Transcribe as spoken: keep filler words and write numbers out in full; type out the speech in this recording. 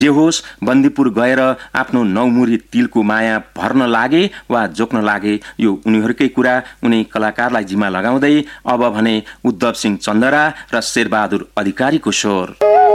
जे होस्, बन्दीपुर गएर आफ्नो नौमुरी तिलको माया भर्न लागे वा जोक्न लागे यो उनीहरूकै कुरा। उनी कलाकारलाई जिम्मा लगाउँदै अब भने उद्धव सिंह चन्दरा र शेरबहादुर अधिकारीको स्वर।